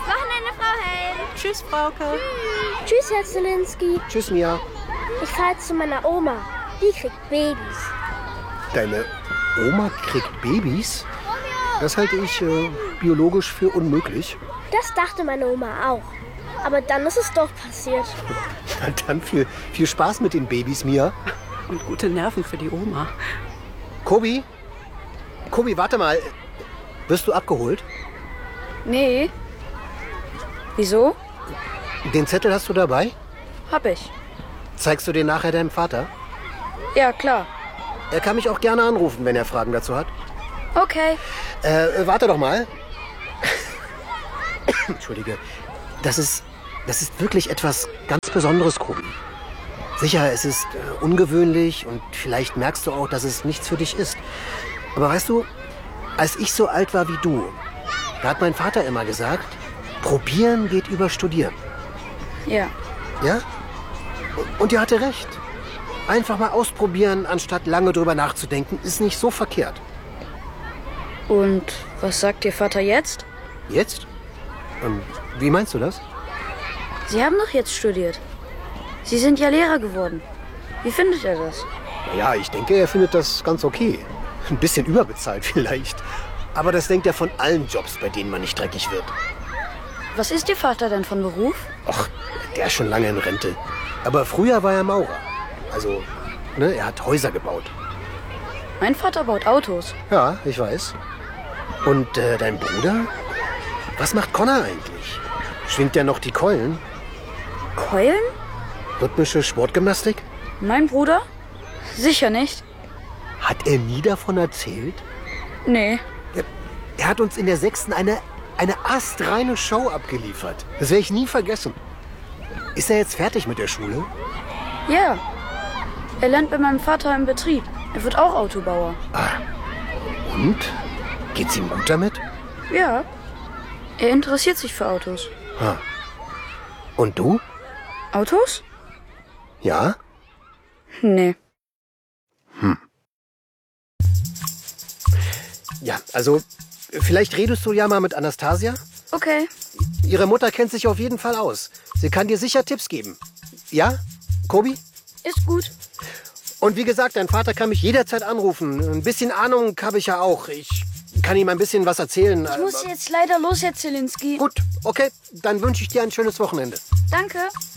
Schönes Wochenende, Frau Helm. Tschüss, Frauke. Tschüss, Herr Zielinski. Tschüss, Mia. Ich fahre jetzt zu meiner Oma. Die kriegt Babys. Deine Oma kriegt Babys? Das halte ich biologisch für unmöglich. Das dachte meine Oma auch. Aber dann ist es doch passiert. Na dann viel Spaß mit den Babys, Mia. Und gute Nerven für die Oma. Kobi, warte mal. Wirst du abgeholt? Nee. Wieso? Den Zettel hast du dabei? Hab ich. Zeigst du den nachher deinem Vater? Ja, klar. Er kann mich auch gerne anrufen, wenn er Fragen dazu hat. Okay. Warte doch mal. Entschuldige. Das ist wirklich etwas ganz Besonderes, Kobi. Sicher, es ist ungewöhnlich und vielleicht merkst du auch, dass es nichts für dich ist. Aber weißt du, als ich so alt war wie du, da hat mein Vater immer gesagt, probieren geht über studieren. Ja. Ja? Und er hatte recht. Einfach mal ausprobieren, anstatt lange drüber nachzudenken, ist nicht so verkehrt. Und was sagt Ihr Vater jetzt? Jetzt? Wie meinst du das? Sie haben doch jetzt studiert. Sie sind ja Lehrer geworden. Wie findet er das? Naja, ich denke, er findet das ganz okay. Ein bisschen überbezahlt vielleicht. Aber das denkt er von allen Jobs, bei denen man nicht dreckig wird. Was ist Ihr Vater denn von Beruf? Ach, der ist schon lange in Rente. Aber früher war er Maurer. Also, ne, er hat Häuser gebaut. Mein Vater baut Autos. Ja, ich weiß. Und dein Bruder? Was macht Connor eigentlich? Schwingt der noch die Keulen? Keulen? Rhythmische Sportgymnastik? Mein Bruder? Sicher nicht. Hat er nie davon erzählt? Nee. Er hat uns in der 6. eine astreine Show abgeliefert. Das werde ich nie vergessen. Ist er jetzt fertig mit der Schule? Ja. Er lernt bei meinem Vater im Betrieb. Er wird auch Autobauer. Und? Geht's ihm gut damit? Ja. Er interessiert sich für Autos. Und du? Autos? Ja? Nee. Ja, also vielleicht redest du ja mal mit Anastasia. Okay. Ihre Mutter kennt sich auf jeden Fall aus. Sie kann dir sicher Tipps geben. Ja, Kobi? Ist gut. Und wie gesagt, dein Vater kann mich jederzeit anrufen. Ein bisschen Ahnung habe ich ja auch. Ich kann ihm ein bisschen was erzählen. Ich muss jetzt leider los, Herr Zielinski. Gut, okay. Dann wünsche ich dir ein schönes Wochenende. Danke.